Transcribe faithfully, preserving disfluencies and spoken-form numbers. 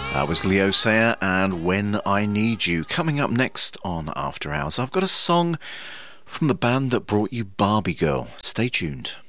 That was Leo Sayer and When I Need You. Coming up next on After Hours, I've got a song from the band that brought you Barbie Girl. Stay tuned.